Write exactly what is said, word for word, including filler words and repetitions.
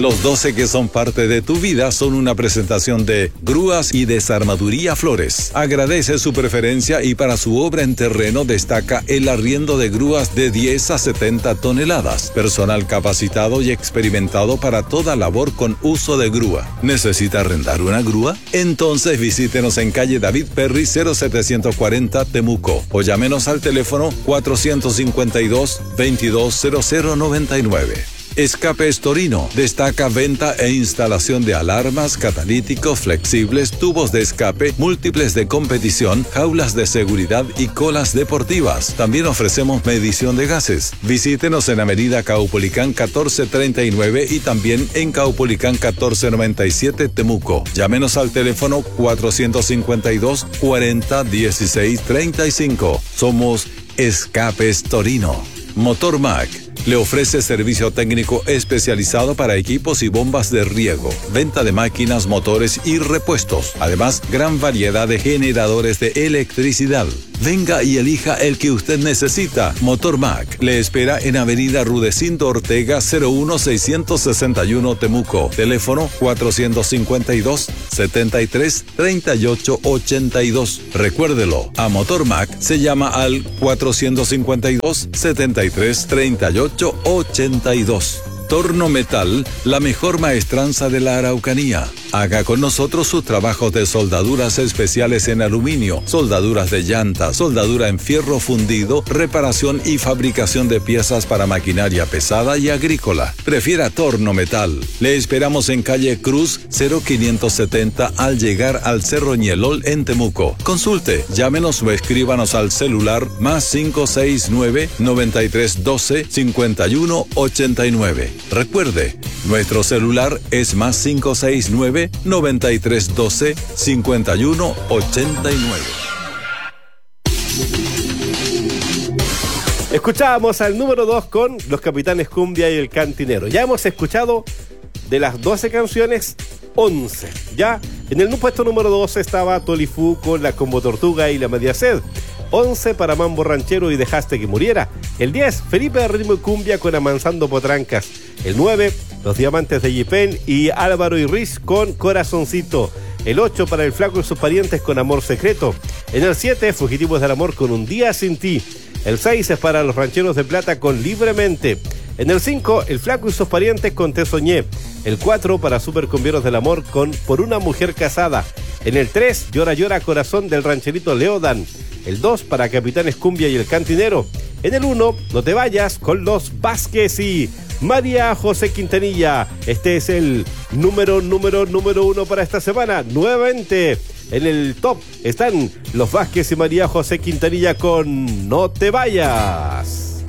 Los doce que son parte de tu vida son una presentación de Grúas y Desarmaduría Flores. Agradece su preferencia y para su obra en terreno destaca el arriendo de grúas de diez a setenta toneladas. Personal capacitado y experimentado para toda labor con uso de grúa. ¿Necesita arrendar una grúa? Entonces visítenos en calle David Perry cero setecientos cuarenta Temuco o llámenos al teléfono cuatrocientos cincuenta y dos, veintidós cero cero noventa y nueve. Escapes Torino destaca venta e instalación de alarmas, catalíticos flexibles, tubos de escape, múltiples de competición, jaulas de seguridad y colas deportivas. También ofrecemos medición de gases. Visítenos en Avenida Caupolicán catorce treinta y nueve y también en Caupolicán catorce noventa y siete Temuco. Llámenos al teléfono cuatrocientos cincuenta y dos, cuarenta, dieciséis, treinta y cinco. Somos Escapes Torino. Motor Mac le ofrece servicio técnico especializado para equipos y bombas de riego, venta de máquinas, motores y repuestos. Además, gran variedad de generadores de electricidad. Venga y elija el que usted necesita. Motor Mac le espera en Avenida Rudecindo Ortega cero uno seiscientos sesenta y uno Temuco. Teléfono cuatrocientos cincuenta y dos, setenta y tres, treinta y ocho, ochenta y dos. Recuérdelo, a Motor Mac se llama al cuatrocientos cincuenta y dos, setenta y tres, treinta y ocho, ochenta y dos. Torno Metal, la mejor maestranza de la Araucanía. Haga con nosotros sus trabajos de soldaduras especiales en aluminio, soldaduras de llantas, soldadura en fierro fundido, reparación y fabricación de piezas para maquinaria pesada y agrícola. Prefiera Torno Metal. Le esperamos en calle Cruz cero quinientos setenta al llegar al Cerro Ñelol en Temuco. Consulte, llámenos o escríbanos al celular más cinco seis nueve, noventa y tres doce, cincuenta y uno ochenta y nueve. Recuerde, nuestro celular es más cinco seis nueve, noventa y tres doce, cincuenta y uno ochenta y nueve. Escuchábamos al número dos con Los Capitanes Cumbia y El Cantinero. Ya hemos escuchado de las doce canciones, once. Ya en el puesto número doce estaba Tolifú con La Combo Tortuga y La Media Sed. once para Mambo Ranchero y Dejaste que Muriera. El diez, Felipe de Ritmo y Cumbia con Amansando Potrancas. El nueve, Los Diamantes de Yipen y Álvaro y Riz con Corazoncito. El ocho para El Flaco y sus parientes con Amor Secreto. En el siete, Fugitivos del Amor con Un Día Sin Ti. El seis es para Los Rancheros de Plata con Libremente. En el cinco, El Flaco y sus parientes con Te Soñé. El cuatro para Supercumbieros del Amor con Por una Mujer Casada. En el tres, Llora Llora Corazón del rancherito Leodan. El dos para Capitanes Cumbia y El Cantinero. En el uno, No Te Vayas con Los Vázquez y María José Quintanilla. Este es el número, número, número uno para esta semana. Nuevamente en el top están Los Vázquez y María José Quintanilla con No Te Vayas.